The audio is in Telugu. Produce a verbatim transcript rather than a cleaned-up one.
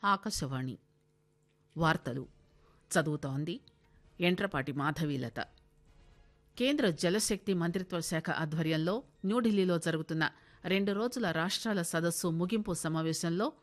ఆకాశవాణి వార్తలు చదువుతోంది ఎంట్రపాటి మాధవీలత. కేంద్ర జలశక్తి మంత్రిత్వ శాఖ ఆధ్వర్యంలో న్యూఢిల్లీలో జరుగుతున్న రెండు రోజుల రాష్ట్రాల సదస్సు ముగింపు సమావేశంలో